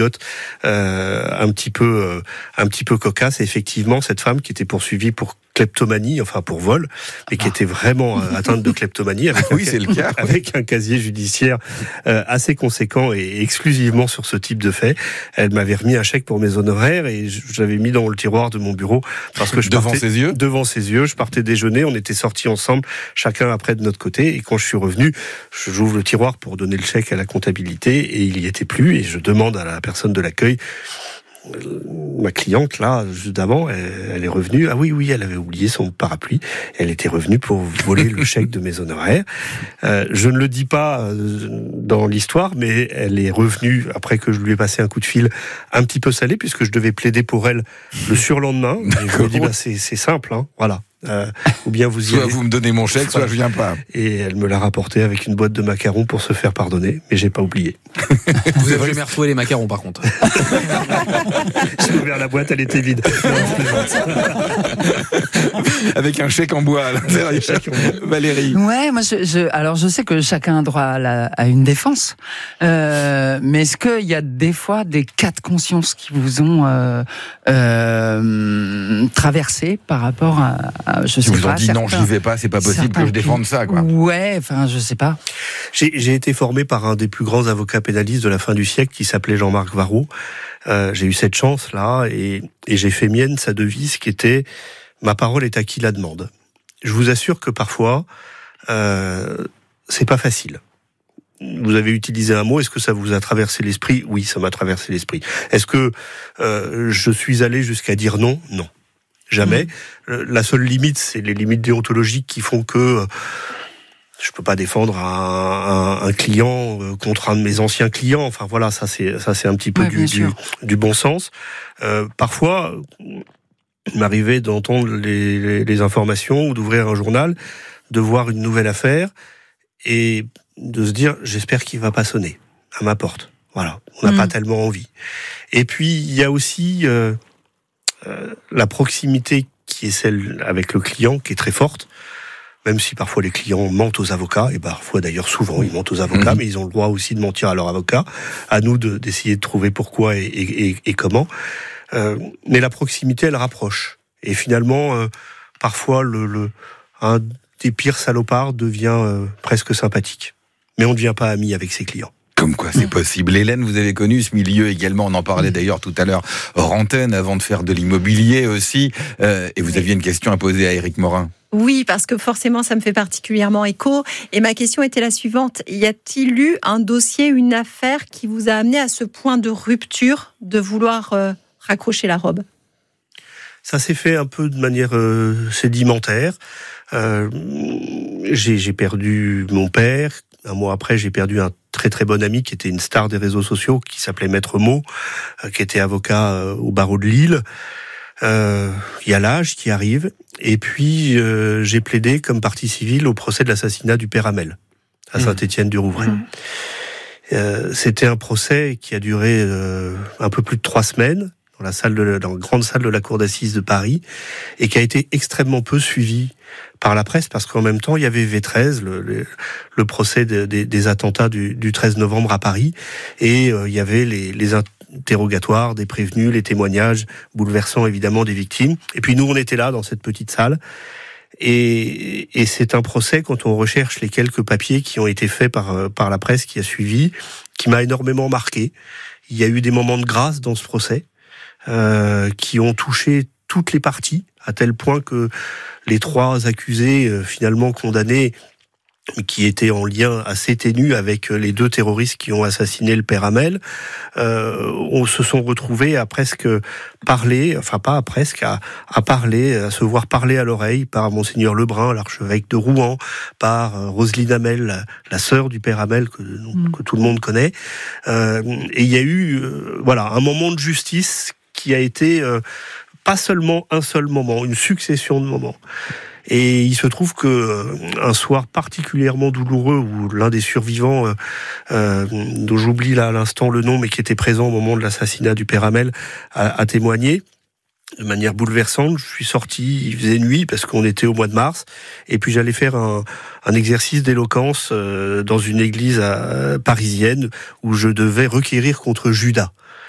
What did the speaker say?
anecdote un petit peu cocasse. Et effectivement, cette femme qui était poursuivie pour kleptomanie, enfin pour vol, mais qui était vraiment atteinte de kleptomanie, avec c'est le cas, avec un casier judiciaire assez conséquent et exclusivement sur ce type de fait. Elle m'avait remis un chèque pour mes honoraires et je l'avais mis dans le tiroir de mon bureau parce que devant ses yeux, je partais déjeuner, on était sortis ensemble, chacun après de notre côté, et quand je suis revenu, j'ouvre le tiroir pour donner le chèque à la comptabilité et il y était plus, et je demande à la personne de l'accueil, ma cliente là, juste avant, elle est revenue. Ah oui, elle avait oublié son parapluie. Elle était revenue pour voler le chèque de mes honoraires. Je ne le dis pas dans l'histoire, mais elle est revenue après que je lui ai passé un coup de fil un petit peu salé, puisque je devais plaider pour elle le surlendemain. Et je lui ai dit, c'est simple, hein, voilà. Ou bien soit vous me donnez mon chèque, soit je viens pas. Et elle me l'a rapporté avec une boîte de macarons pour se faire pardonner, mais j'ai pas oublié. Vous avez jamais retrouvé les macarons par contre. J'ai ouvert la boîte, elle était vide. Avec un chèque en bois à l'intérieur. Valérie. Ouais, moi alors je sais que chacun a droit à une défense, mais est-ce qu'il y a des fois des cas de conscience qui vous ont traversé par rapport à je sais vous pas, ont dit non, j'y vais pas, c'est pas possible que je défende ça, quoi. Ouais, enfin, je sais pas. J'ai été formé par un des plus grands avocats pénalistes de la fin du siècle qui s'appelait Jean-Marc Varro. J'ai eu cette chance-là et j'ai fait mienne sa devise qui était « Ma parole est à qui la demande ». Je vous assure que parfois, c'est pas facile. Vous avez utilisé un mot, est-ce que ça vous a traversé l'esprit ? Oui, ça m'a traversé l'esprit. Est-ce que je suis allé jusqu'à dire non ? Non. Jamais. La seule limite, c'est les limites déontologiques qui font que je peux pas défendre un client contre un de mes anciens clients. Enfin voilà, ça c'est un petit peu du bon sens. Parfois, il m'arrivait d'entendre les informations ou d'ouvrir un journal, de voir une nouvelle affaire et de se dire j'espère qu'il va pas sonner à ma porte. Voilà, on n'a pas tellement envie. Et puis il y a aussi la proximité qui est celle avec le client, qui est très forte, même si parfois les clients mentent aux avocats, et parfois d'ailleurs souvent ils mentent aux avocats, mais ils ont le droit aussi de mentir à leur avocat, à nous d'essayer de trouver pourquoi et comment. Mais la proximité, elle rapproche. Et finalement, parfois, un des pires salopards devient presque sympathique. Mais on ne devient pas ami avec ses clients. Comme quoi c'est possible. Hélène, vous avez connu ce milieu également, on en parlait d'ailleurs tout à l'heure hors antenne, avant de faire de l'immobilier aussi, et vous aviez une question à poser à Éric Morin. Oui, parce que forcément ça me fait particulièrement écho, et ma question était la suivante: y a-t-il eu un dossier, une affaire qui vous a amené à ce point de rupture, de vouloir raccrocher la robe ? Ça s'est fait un peu de manière sédimentaire. J'ai perdu mon père. Un mois après, j'ai perdu un très très bon ami qui était une star des réseaux sociaux, qui s'appelait Maître Mo, qui était avocat au barreau de Lille. Il y a l'âge qui arrive. Et puis, j'ai plaidé comme partie civile au procès de l'assassinat du père Hamel, à Saint-Étienne-du-Rouvray. C'était un procès qui a duré un peu plus de 3 semaines, dans la grande salle de la cour d'assises de Paris, et qui a été extrêmement peu suivi par la presse, parce qu'en même temps, il y avait V13, le procès des attentats du 13 novembre à Paris, et il y avait les interrogatoires des prévenus, les témoignages bouleversants évidemment des victimes. Et puis nous, on était là dans cette petite salle, et c'est un procès, quand on recherche les quelques papiers qui ont été faits par la presse qui a suivi, qui m'a énormément marqué. Il y a eu des moments de grâce dans ce procès, qui ont touché toutes les parties, à tel point que les 3 accusés finalement condamnés, qui étaient en lien assez ténu avec les 2 terroristes qui ont assassiné le père Hamel, se sont retrouvés à presque parler, enfin pas à presque, à parler, à se voir parler à l'oreille par Monseigneur Lebrun, l'archevêque de Rouen, par Roselyne Hamel, la sœur du père Hamel que tout le monde connaît. Et il y a eu un moment de justice qui a été pas seulement un seul moment, une succession de moments. Et il se trouve que un soir particulièrement douloureux, où l'un des survivants, dont j'oublie là à l'instant le nom, mais qui était présent au moment de l'assassinat du père Hamel, a témoigné de manière bouleversante. Je suis sorti, il faisait nuit parce qu'on était au mois de mars, et puis j'allais faire un exercice d'éloquence dans une église parisienne où je devais requérir contre Judas.